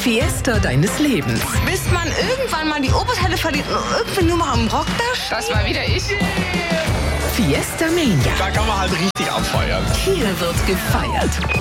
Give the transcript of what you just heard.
Fiesta deines Lebens. Bis man irgendwann mal die Oberteile verliert und irgendwie nur mal am Rock da steht. Das war wieder ich. Fiesta Mania. Da kann man halt richtig abfeiern. Hier wird gefeiert.